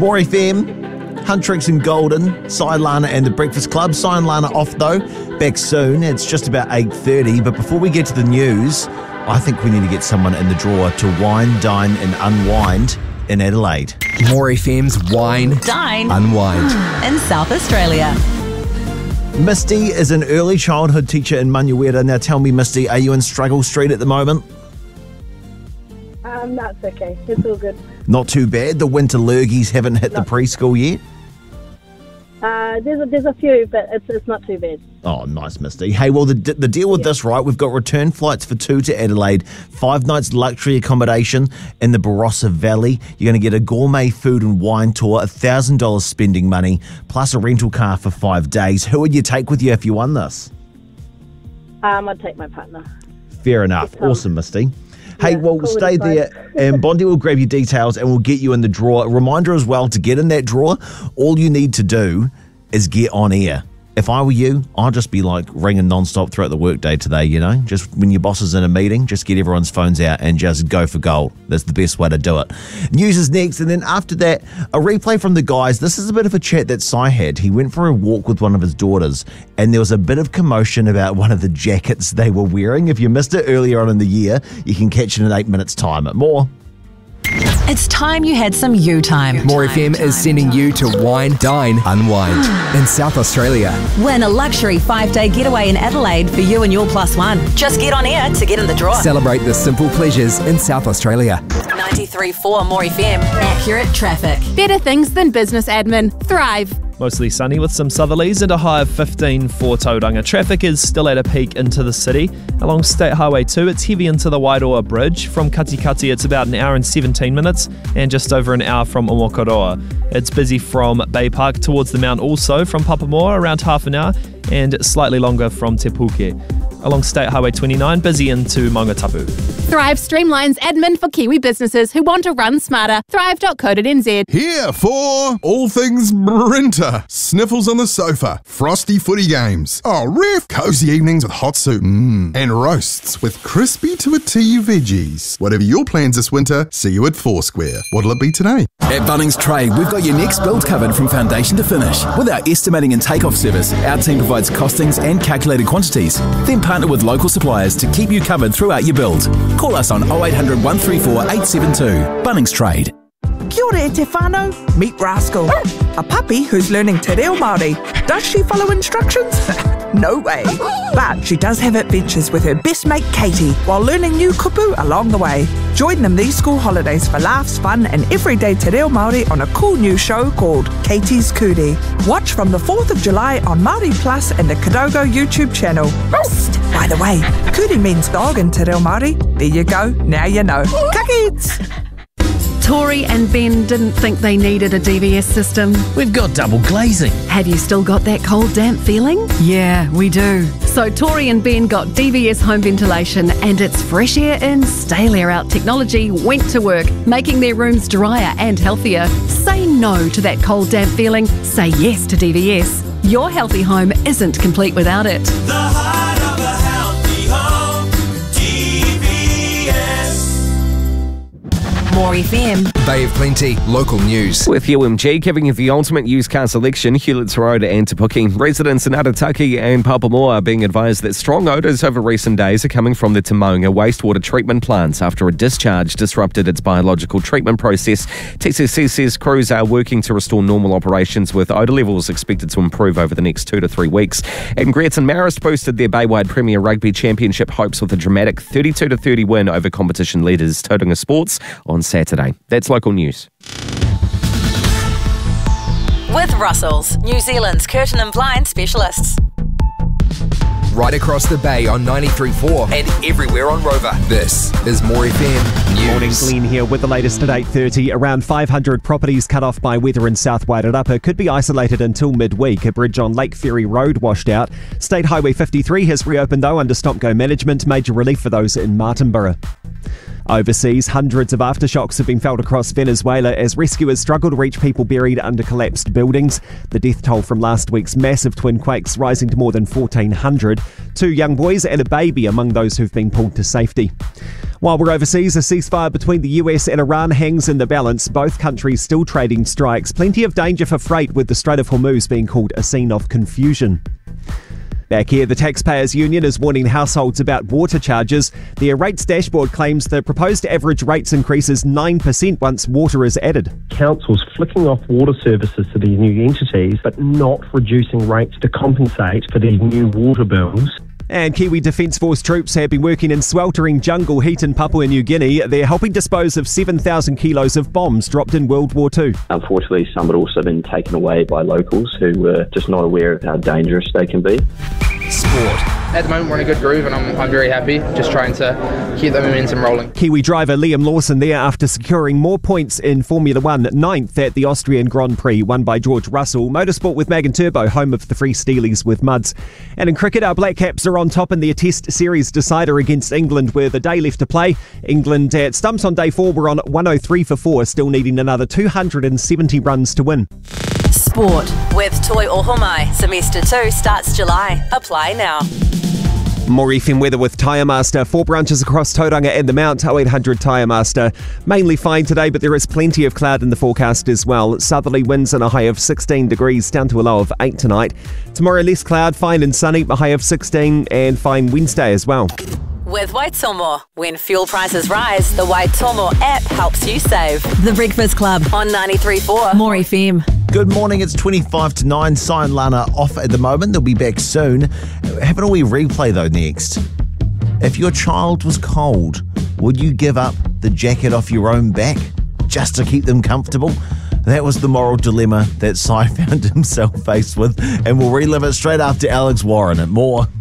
More FM, Huntrix and Golden, Cy Lana and the Breakfast Club. Cy and Lana off though, back soon. It's just about 8:30, but before we get to the news, I think we need to get someone in the drawer to wine, dine and unwind in Adelaide. More FM's Wine, Dine, Unwind in South Australia. Misty is an early childhood teacher in Manuera. Now tell me, Misty, are you in Struggle Street at the moment? That's okay. It's all good. Not too bad. The winter lurgies haven't hit the preschool yet. There's a few, but it's not too bad. Oh, nice, Misty. Hey, well, the deal with this, right, we've got return flights for 2 to Adelaide, 5 nights luxury accommodation in the Barossa Valley. You're going to get a gourmet food and wine tour, $1,000 spending money, plus a rental car for 5 days. Who would you take with you if you won this? I'd take my partner. Fair enough. Awesome, Misty. Hey, well, cool, stay there and Bondi will grab your details and we'll get you in the draw. A reminder as well, to get in that draw, all you need to do is get on air. If I were you, I'd just be like ringing nonstop throughout the workday today, you know? Just when your boss is in a meeting, just get everyone's phones out and just go for gold. That's the best way to do it. News is next, and then after that, a replay from the guys. This is a bit of a chat that Cy had. He went for a walk with one of his daughters, and there was a bit of commotion about one of the jackets they were wearing. If you missed it earlier on in the year, you can catch it in 8 minutes' time. More. It's time you had some you time. More FM is sending you to Wine, Dine, Unwind in South Australia. Win a luxury 5-day getaway in Adelaide for you and your plus one. Just get on air to get in the draw. Celebrate the simple pleasures in South Australia. 93.4 More FM. Accurate traffic. Better things than business admin. Thrive. Mostly sunny with some southerlies and a high of 15 for Tauranga. Traffic is still at a peak into the city. Along State Highway 2, it's heavy into the Wairoa Bridge. From Katikati, it's about an hour and 17 minutes and just over an hour from Omokoroa. It's busy from Bay Park towards the Mount also, from Papamoa around half an hour and slightly longer from Te Puke. Along State Highway 29, busy into Maungatapu. Thrive streamlines admin for Kiwi businesses who want to run smarter. Thrive.co.nz. Here for all things Brinter. Sniffles on the sofa, frosty footy games. Oh, ref! Cozy evenings with hot soup. And roasts with crispy to a T veggies. Whatever your plans this winter, see you at Foursquare. What'll it be today? At Bunnings Trade, we've got your next build covered from foundation to finish. With our estimating and takeoff service, our team provides costings and calculated quantities. Then partner with local suppliers to keep you covered throughout your build. Call us on 0800 134 872. Bunnings Trade. Kia ora e te whānau, meet Rascal. A puppy who's learning te reo Māori. Does she follow instructions? No way. But she does have adventures with her best mate Katie while learning new kupu along the way. Join them these school holidays for laughs, fun and everyday te reo Māori on a cool new show called Katie's Kuri. Watch from the 4th of July on Māori Plus and the Kadogo YouTube channel. By the way, Kuri means dog in te reo Māori. There you go, now you know. Ka kids! Tori and Ben didn't think they needed a DVS system. We've got double glazing. Have you still got that cold, damp feeling? Yeah, we do. So Tori and Ben got DVS home ventilation and its fresh air in, stale air out technology went to work, making their rooms drier and healthier. Say no to that cold, damp feeling. Say yes to DVS. Your healthy home isn't complete without it. The heart of a healthy home, DVS. More FM. Bay of Plenty, local news. With UMG giving you the ultimate used car selection, Hewlett's Road and Te Puke. Residents in Arataki and Papamoa are being advised that strong odours over recent days are coming from the Te Maunga wastewater treatment plants after a discharge disrupted its biological treatment process. TCC says crews are working to restore normal operations with odour levels expected to improve over the next 2 to 3 weeks. And Greaton Marist boosted their Baywide Premier Rugby Championship hopes with a dramatic 32-30 win over competition leaders Tauranga Sports on Saturday. That's local news. With Russells, New Zealand's curtain and blind specialists. Right across the bay on 93.4 and everywhere on Rover. This is More FM News. Morning, Glenn here with the latest at 8:30. Around 500 properties cut off by weather in South Wairarapa could be isolated until midweek. A bridge on Lake Ferry Road washed out. State Highway 53 has reopened though under Stop Go management. Major relief for those in Martinborough. Overseas, hundreds of aftershocks have been felt across Venezuela as rescuers struggle to reach people buried under collapsed buildings. The death toll from last week's massive twin quakes rising to more than 1,400. 2 young boys and a baby among those who've been pulled to safety. While we're overseas, a ceasefire between the US and Iran hangs in the balance, both countries still trading strikes. Plenty of danger for freight, with the Strait of Hormuz being called a scene of confusion. Back here, the Taxpayers Union is warning households about water charges. Their rates dashboard claims the proposed average rates increases 9% once water is added. Councils flicking off water services to these new entities, but not reducing rates to compensate for these new water bills. And Kiwi Defence Force troops have been working in sweltering jungle heat in Papua New Guinea. They're helping dispose of 7,000 kilos of bombs dropped in World War II. Unfortunately, some had also been taken away by locals who were just not aware of how dangerous they can be. Sport. At the moment, we're in a good groove and I'm very happy, just trying to keep the momentum rolling. Kiwi driver Liam Lawson there after securing more points in Formula 1, 9th at the Austrian Grand Prix, won by George Russell. Motorsport with Megan Turbo, home of the Free Steelies with Muds. And in cricket, our Black Caps are on top in their Test Series decider against England with a day left to play. England at stumps on day 4 were on 103 for 4, still needing another 270 runs to win. Sport with Toi Ohomai. Semester 2 starts July. Apply now. More FM weather with Tyre Master. 4 branches across Tauranga and the Mount. 0800 Tyre Master. Mainly fine today, but there is plenty of cloud in the forecast as well. Southerly winds and a high of 16 degrees, down to a low of 8 tonight. Tomorrow less cloud, fine and sunny, a high of 16, and fine Wednesday as well. With Waitomo. When fuel prices rise, the Waitomo app helps you save. The Breakfast Club on 93.4 More FM. Good morning, it's 25 to 9. Sai and Lana off at the moment. They'll be back soon. Having a wee replay though next. If your child was cold, would you give up the jacket off your own back just to keep them comfortable? That was the moral dilemma that Sai found himself faced with, and we'll relive it straight after Alex Warren at More.